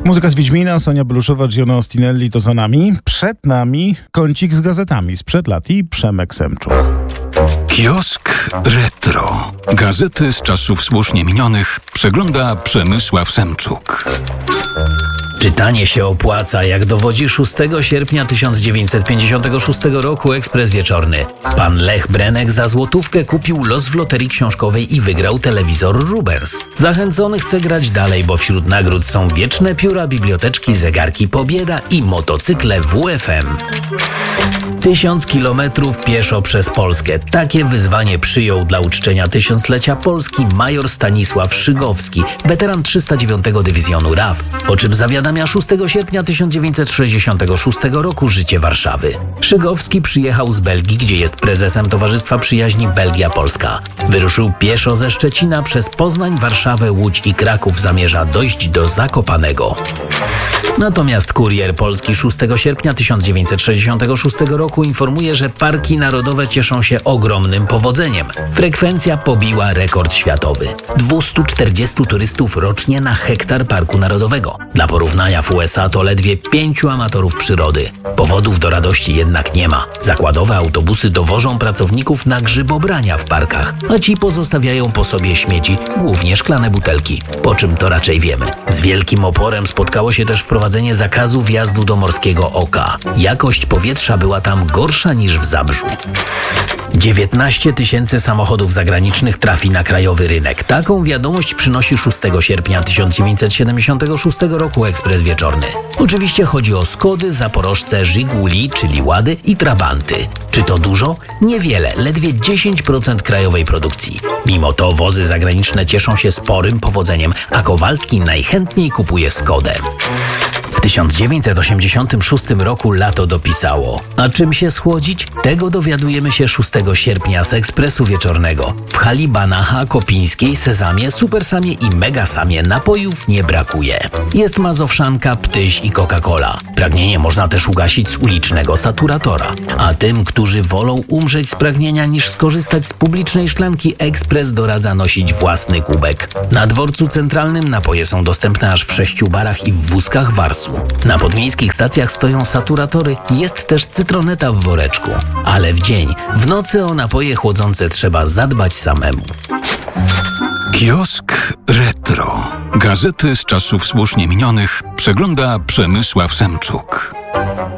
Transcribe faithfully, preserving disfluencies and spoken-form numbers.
Muzyka z Wiedźmina, Sonia Beluszowa, Giono Ostinelli to za nami. Przed nami kącik z gazetami sprzed lat i Przemek Semczuk. Kiosk Retro. Gazety z czasów słusznie minionych przegląda Przemysław Semczuk. Czytanie się opłaca, jak dowodzi szóstego sierpnia tysiąc dziewięćset pięćdziesiątego szóstego roku Ekspres Wieczorny. Pan Lech Brenek za złotówkę kupił los w loterii książkowej i wygrał telewizor Rubens. Zachęcony chce grać dalej, bo wśród nagród są wieczne pióra, biblioteczki, zegarki Pobieda i motocykle W F M. Tysiąc kilometrów pieszo przez Polskę. Takie wyzwanie przyjął dla uczczenia tysiąclecia Polski major Stanisław Szygowski, weteran trzysta dziewiątego Dywizjonu R A W, o czym zawiadamia szóstego sierpnia tysiąc dziewięćset sześćdziesiątego szóstego roku Życie Warszawy. Szygowski przyjechał z Belgii, gdzie jest prezesem Towarzystwa Przyjaźni Belgia-Polska. Wyruszył pieszo ze Szczecina przez Poznań, Warszawę, Łódź i Kraków. Zamierza dojść do Zakopanego. Natomiast Kurier Polski szóstego sierpnia tysiąc dziewięćset sześćdziesiątego szóstego roku informuje, że parki narodowe cieszą się ogromnym powodzeniem. Frekwencja pobiła rekord światowy. dwieście czterdzieści turystów rocznie na hektar parku narodowego. Dla porównania w U S A to ledwie pięciu amatorów przyrody. Powodów do radości jednak nie ma. Zakładowe autobusy dowożą pracowników na grzybobrania w parkach, a ci pozostawiają po sobie śmieci, głównie szklane butelki. Po czym to raczej wiemy. Z wielkim oporem spotkało się też wprowadzenie zakazu wjazdu do Morskiego Oka. Jakość powietrza była tam gorsza niż w Zabrzu. dziewiętnaście tysięcy samochodów zagranicznych trafi na krajowy rynek. Taką wiadomość przynosi szóstego sierpnia tysiąc dziewięćset siedemdziesiątego szóstego roku Ekspres Wieczorny. Oczywiście chodzi o Skody, Zaporożce, Żiguli, czyli Łady i Trabanty. Czy to dużo? Niewiele, ledwie dziesięć procent krajowej produkcji. Mimo to wozy zagraniczne cieszą się sporym powodzeniem, a Kowalski najchętniej kupuje Skodę. W tysiąc dziewięćset osiemdziesiątym szóstym roku Lato dopisało: a czym się schłodzić? Tego dowiadujemy się szóstego sierpnia z Ekspresu Wieczornego. W hali Banacha, Kopińskiej, Sezamie, Supersamie i Megasamie napojów nie brakuje. Jest Mazowszanka, Ptyś i Coca-Cola. Pragnienie można też ugasić z ulicznego saturatora. A tym, którzy wolą umrzeć z pragnienia niż skorzystać z publicznej szklanki, Ekspres doradza nosić własny kubek. Na dworcu centralnym napoje są dostępne aż w sześciu barach i w wózkach Warsu. Na podmiejskich stacjach stoją saturatory, jest też cytroneta w woreczku. Ale w dzień, w nocy o napoje chłodzące trzeba zadbać samemu. Kiosk Retro. Gazety z czasów słusznie minionych przegląda Przemysław Semczuk.